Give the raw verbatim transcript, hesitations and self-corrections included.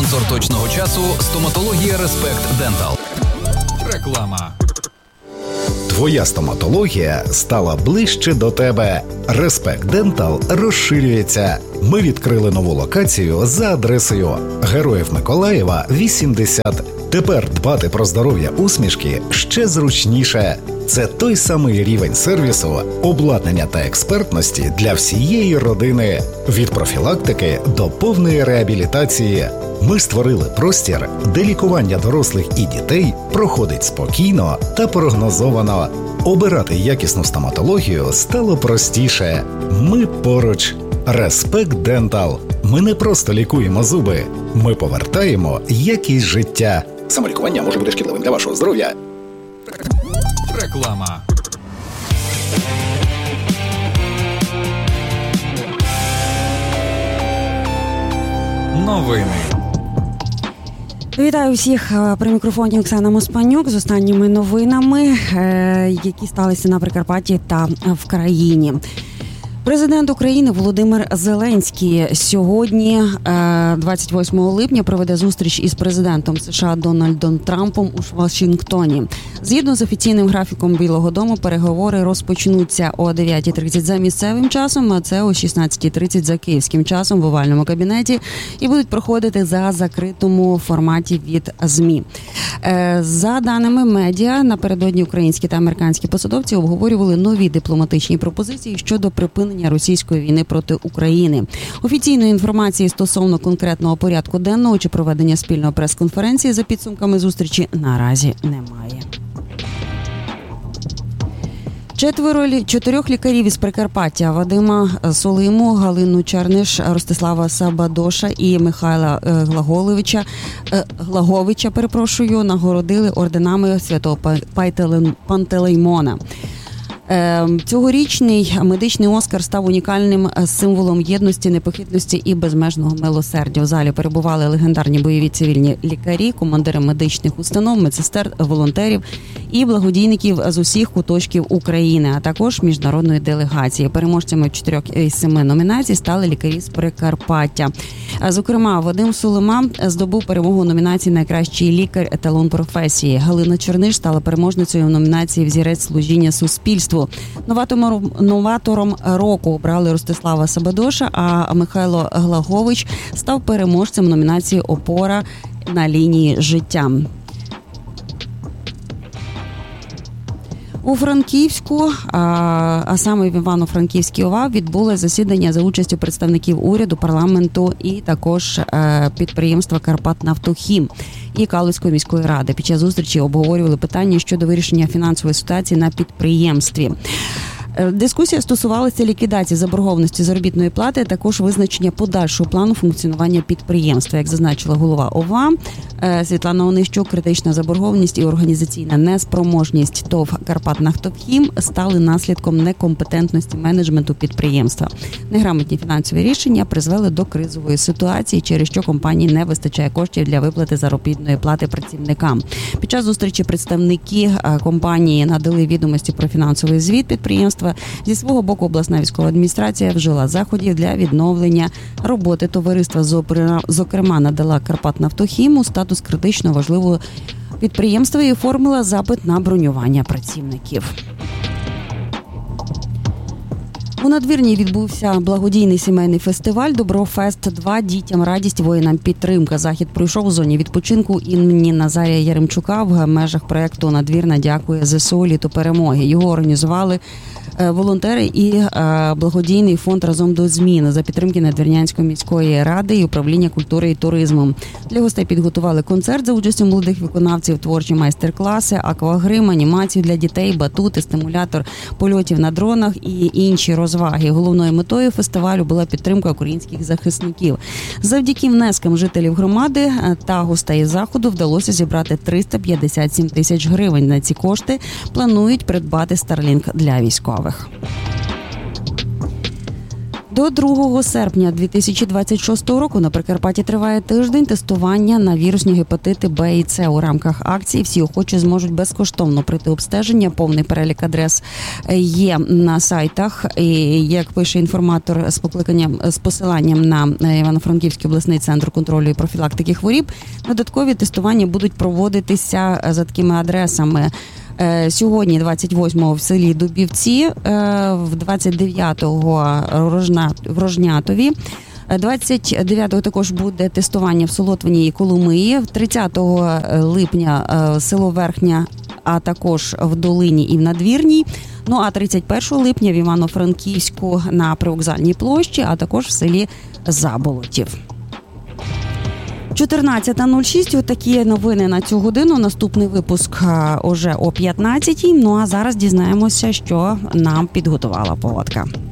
Спонсор точного часу – стоматологія Респект Дентал. Реклама. Твоя стоматологія стала ближче до тебе. Респект Дентал розширюється. Ми відкрили нову локацію за адресою Героїв Миколаєва, вісімдесят. Тепер дбати про здоров'я усмішки ще зручніше. Це той самий рівень сервісу, обладнання та експертності для всієї родини. Від профілактики до повної реабілітації. Ми створили простір, де лікування дорослих і дітей проходить спокійно та прогнозовано. Обирати якісну стоматологію стало простіше. Ми поруч. Респект Дентал. Ми не просто лікуємо зуби. Ми повертаємо якість життя. Самолікування може бути шкідливим для вашого здоров'я. Реклама. Новини. Вітаю всіх, при мікрофоні Оксана Моспанюк з останніми новинами, які сталися на Прикарпатті та в країні. Президент України Володимир Зеленський сьогодні, двадцять восьмого липня, проведе зустріч із президентом США Дональдом Трампом у Вашингтоні. Згідно з офіційним графіком Білого дому, переговори розпочнуться о дев'ятій тридцять за місцевим часом, а це о шістнадцятій тридцять за київським часом в овальному кабінеті і будуть проходити за закритому форматі від ЗМІ. За даними медіа, напередодні українські та американські посадовці обговорювали нові дипломатичні пропозиції щодо припинення російської війни проти України. Офіційної інформації стосовно конкретного порядку денного чи проведення спільної прес-конференції за підсумками зустрічі наразі немає. Четверо чотирьох лікарів із Прикарпаття Вадима Солиму, Галину Черниш, Ростислава Сабадоша і Михайла Глаголевича, Глаговича, перепрошую, нагородили орденами Святого Пантелеймона. Цьогорічний медичний Оскар став унікальним символом єдності, непохитності і безмежного милосердя. У залі перебували легендарні бойові цивільні лікарі, командири медичних установ, медсестер, волонтерів і благодійників з усіх куточків України, а також міжнародної делегації. Переможцями чотирьох із семи номінацій стали лікарі з Прикарпаття. Зокрема, Вадим Солима здобув перемогу у номінації «Найкращий лікар. Еталон професії». Галина Черниш стала переможницею в номінації «Взірець служіння суспільству». Новатором, новатором року обрали Ростислава Сабадоша, а Михайло Глагович став переможцем номінації «Опора на лінії життя». У Франківську, а саме в Івано-Франківській ОВА, відбулося засідання за участю представників уряду, парламенту і також підприємства «Карпатнафтохім» і Калузької міської ради. Під час зустрічі обговорювали питання щодо вирішення фінансової ситуації на підприємстві. Дискусія стосувалася ліквідації заборгованості заробітної плати, а також визначення подальшого плану функціонування підприємства. Як зазначила голова ОВА Світлана Онищук, критична заборгованість і організаційна неспроможність ТОВ «Карпатнафтохім» стали наслідком некомпетентності менеджменту підприємства. Неграмотні фінансові рішення призвели до кризової ситуації, через що компанії не вистачає коштів для виплати заробітної плати працівникам. Під час зустрічі представники компанії надали відомості про фінансовий звіт підприємства. Зі свого боку, обласна військова адміністрація вжила заходів для відновлення роботи товариства. Зокрема, надала «Карпатнафтохіму» статус критично важливого підприємства і оформила запит на бронювання працівників. У Надвірні відбувся благодійний сімейний фестиваль «Доброфест-два. Дітям радість, воїнам підтримка». Захід пройшов у зоні відпочинку імені Назарія Яремчука в межах проєкту «Надвірна дякує ЗСУ. Літо перемоги». Його організували волонтери і благодійний фонд «Разом до зміни» за підтримки Надвірнянської міської ради і управління культури і туризму. Для гостей підготували концерт за участю молодих виконавців, творчі майстер-класи, аквагрим, анімацію для дітей, батути, стимулятор польотів на дронах і інші розваги. Головною метою фестивалю була підтримка українських захисників. Завдяки внескам жителів громади та гостей заходу вдалося зібрати триста п'ятдесят сім тисяч гривень. На ці кошти планують придбати Starlink для військових. До другого серпня дві тисячі двадцять шостого року на Прикарпатті триває тиждень тестування на вірусні гепатити Б і С. У рамках акції всі охочі зможуть безкоштовно пройти обстеження. Повний перелік адрес є на сайтах. І, як пише інформатор з покликанням з посиланням на Івано-Франківський обласний центр контролю і профілактики хворіб, додаткові тестування будуть проводитися за такими адресами. Сьогодні, двадцять восьмого, в селі Дубівці, в двадцять дев'ятого в Рожнятові, двадцять дев'ятого також буде тестування в Солотвині і Коломиї, тридцятого липня село Верхня, а також в Долині і в Надвірній, ну а тридцять першого липня в Івано-Франківську на Привокзальній площі, а також в селі Заболотів. чотирнадцята нуль шість. Отакі новини на цю годину. Наступний випуск уже о п'ятнадцятій. Ну а зараз дізнаємося, що нам підготувала погодка.